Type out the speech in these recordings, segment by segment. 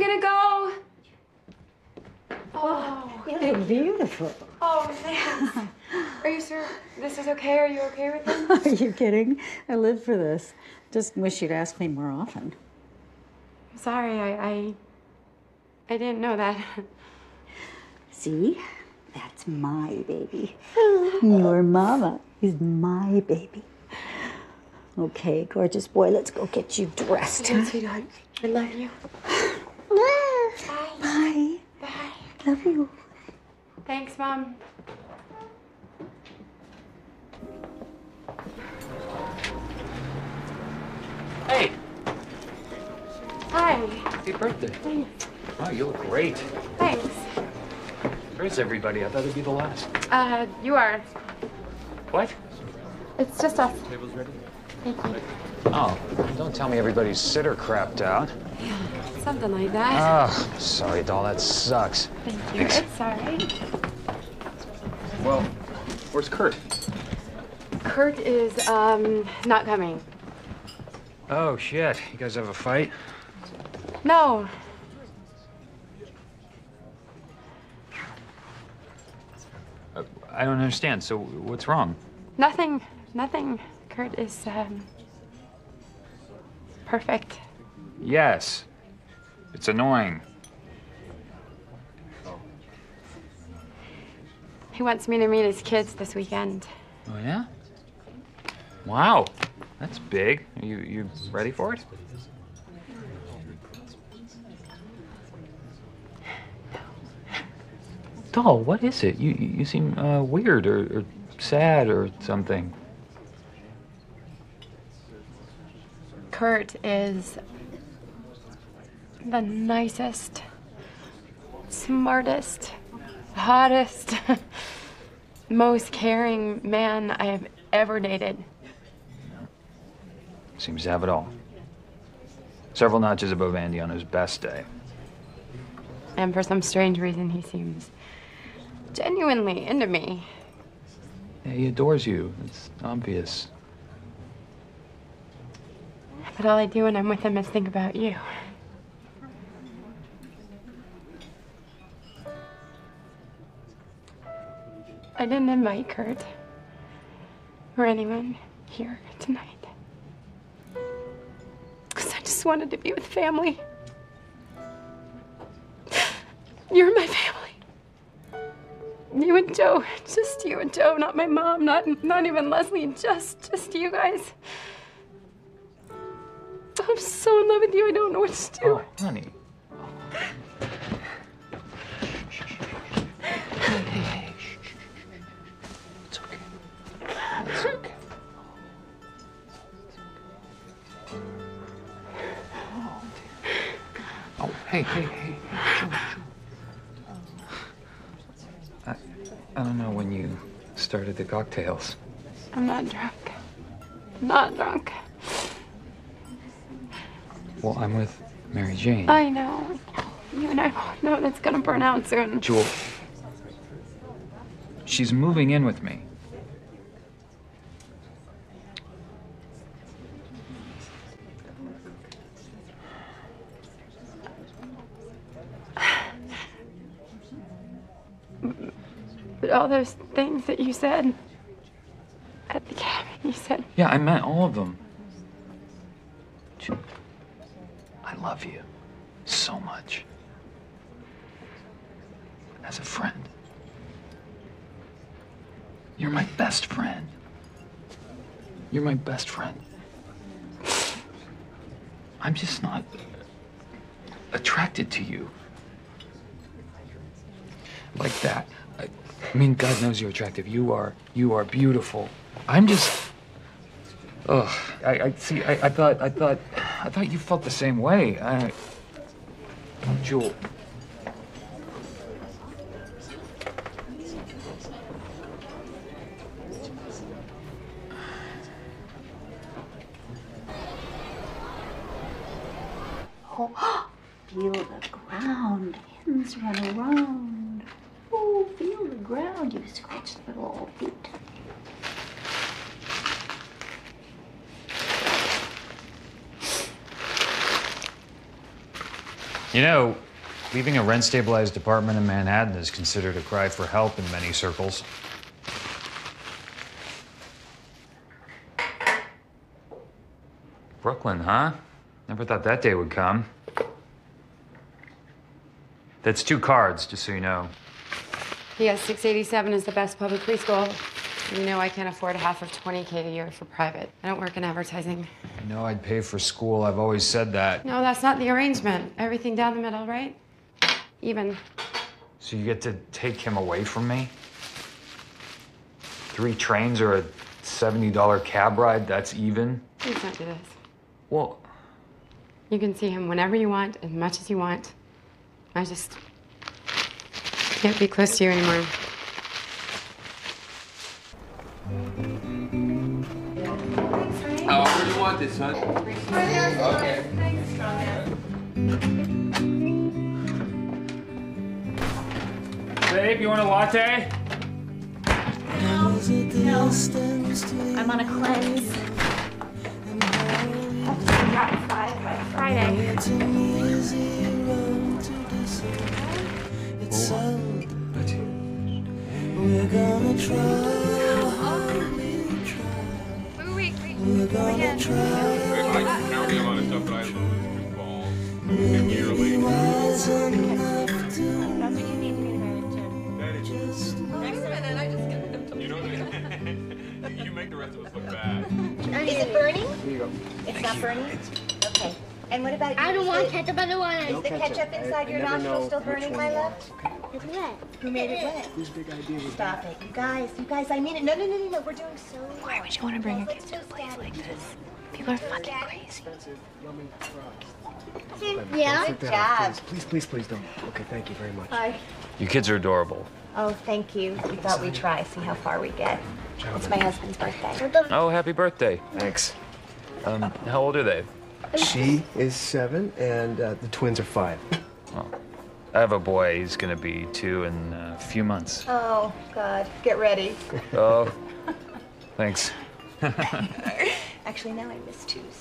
gonna go. Oh, you look beautiful. Oh, thanks. Are you sure this is okay? Are you okay with it? Are you kidding? I live for this. Just wish you'd ask me more often. Sorry, I didn't know that. See? That's my baby. Your mama is my baby. Okay, gorgeous boy, let's go get you dressed. Sweetheart, I love you. Bye. Bye. Love you. Thanks, Mom. Hey! Hi. Happy birthday. Thanks. Wow, you look great. Thanks. Where's everybody? I thought it'd be the last. You are. What? It's just us. Table's ready? Thank you. Oh, don't tell me everybody's sitter crapped out. Something like that. Oh, sorry, doll, that sucks. Thank you. Thanks. It's alright. Well, where's Kurt? Kurt is, not coming. Oh, shit. You guys have a fight? No. I don't understand. So, what's wrong? Nothing. Kurt is, perfect. Yes. It's annoying. He wants me to meet his kids this weekend. Oh, yeah? Wow. That's big. Are you ready for it? Doll, what is it? You seem weird or sad or something. Kurt is the nicest, smartest, hottest, most caring man I have ever dated. Seems to have it all. Several notches above Andy on his best day. And for some strange reason, he seems genuinely into me. Yeah, he adores you. It's obvious. But all I do when I'm with him is think about you. I didn't invite Kurt or anyone here tonight. Because I just wanted to be with family. You're my family. You and Joe, just you and Joe, not my mom, not even Leslie, just you guys. I'm so in love with you, I don't know what to do. Oh, honey. Hey. Shh. It's okay. It's okay. Oh, dear. Oh, hey. Joe. I don't know when you started the cocktails. I'm not drunk. Not drunk. Well, I'm with Mary Jane. I know. You and I both know that's gonna burn out soon. Jewel. She's moving in with me. But all those things that you said at the cabin, you said. Yeah, I meant all of them. Jewel, I love you so much. As a friend. You're my best friend. You're my best friend. I'm just not attracted to you. Like that. I mean, God knows you're attractive. You are beautiful. I'm just. Ugh. I see. I thought you felt the same way. Jewel. Oh, feel the ground. Hands run around. Oh, feel the ground. You scratch the little old feet. You know, leaving a rent-stabilized apartment in Manhattan is considered a cry for help in many circles. Brooklyn, huh? Never thought that day would come. That's 2 cards, just so you know. Yes, 687 is the best public preschool. You know I can't afford half of $20K a year for private. I don't work in advertising. I know I'd pay for school. I've always said that. No, that's not the arrangement. Everything down the middle, right? Even. So you get to take him away from me? 3 trains or a $70 cab ride, that's even? Please don't do this. Well, You can see him whenever you want, as much as you want. I just can't be close to you anymore. However you want this, son. Okay. Babe, you want a latte? No. I'm on a cleanse. Friday. I don't get a lot of stuff, but I love ball. Yearly. You know that you make the rest of us look bad. Is it burning? Here you go. It's not burning? Okay. And what about you? I don't want ketchup, I don't want it. Is the ketchup inside your nostril still burning, my love? It's wet. Who made it wet? Whose big idea was Stop it. You guys, I mean it. No. We're doing so well. Why would you want to bring your kids to a place like this? People are fucking crazy. Yeah? Good job. Please don't. Okay, thank you very much. Hi. you kids are adorable. Oh, thank you. We thought we'd try, see how far we get. It's my husband's birthday. Oh, happy birthday. Thanks. How old are they? She is 7, and the twins are 5. I have a boy. He's gonna be 2 in a few months. Oh, God. Get ready. Oh, thanks. Actually, now I miss twos.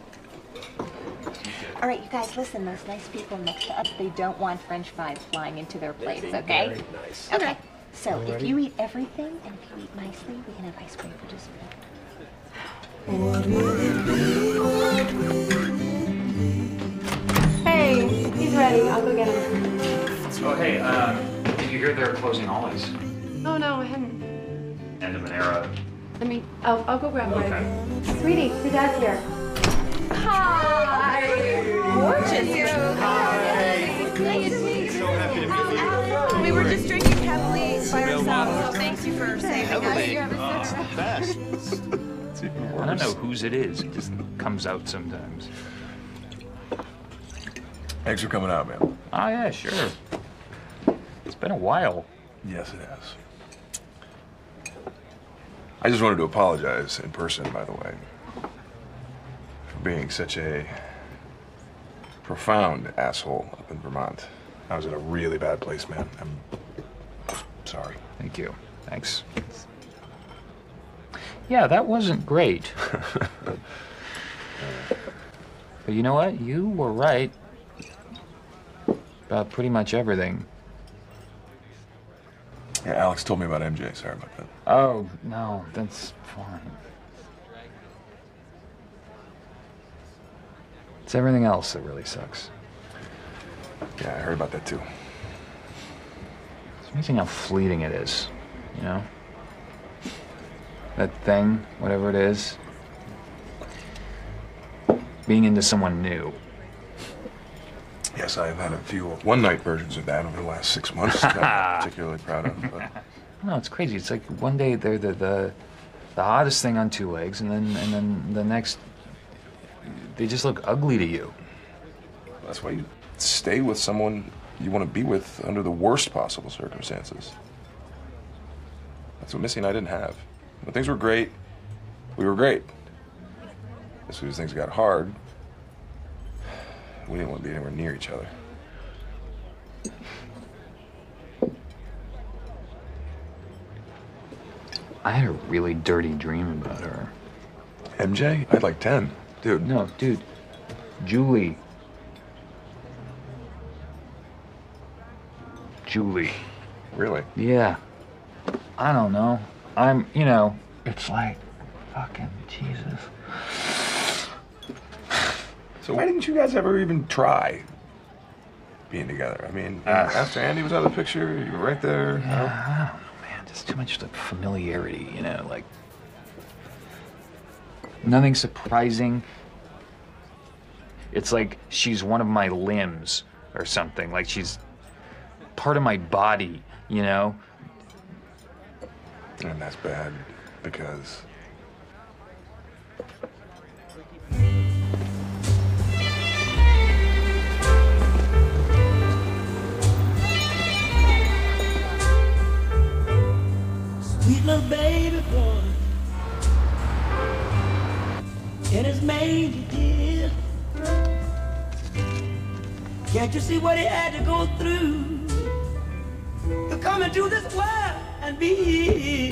All right, you guys, listen. Those nice people next to us, they don't want French fries flying into their plates, okay? Very nice. Okay. So if Alrighty. you eat everything and if you eat nicely, we can have ice cream for dessert. Hey, he's ready. I'll go get him. Oh, hey, did you hear they're closing Ollie's? Oh, no, I hadn't. End of an era. I'll go grab mine. Okay. Sweetie, your dad's here. Hi. Gorgeous. We were just drinking heavily by ourselves, so thank you for saving us. I don't know whose it is. It just comes out sometimes. Thanks for coming out, man. Oh, yeah, sure. It's been a while. Yes, it has. I just wanted to apologize in person, by the way, for being such a profound asshole up in Vermont. I was in a really bad place, man. I'm sorry. Thank you. Thanks. Yeah, that wasn't great. But you know what? You were right about pretty much everything. Yeah, Alex told me about MJ. Sorry about that. Oh, no, that's fine. It's everything else that really sucks. Yeah, I heard about that too. It's amazing how fleeting it is, you know? That thing, whatever it is, being into someone new. Yes, I've had a few one-night versions of that over the last 6 months that I'm particularly proud of. But No, it's crazy. It's like one day they're the hottest thing on 2 legs, and then the next they just look ugly to you. that's why you stay with someone you want to be with under the worst possible circumstances. That's what Missy and I didn't have. When things were great, we were great. As soon as things got hard, we didn't want to be anywhere near each other. I had a really dirty dream about her. MJ? I'd like 10. Dude. No, dude. Julie. Julie. Really? Yeah. I don't know. It's like, fucking Jesus. So why didn't you guys ever even try being together? I mean, after Andy was out of the picture, you were right there. I don't know, man. Just too much like familiarity, like nothing surprising. It's like she's one of my limbs or something. Like she's part of my body, And that's bad because... Sweet little baby boy, in his manger dear. Can't you see what he had to go through to come into this world and be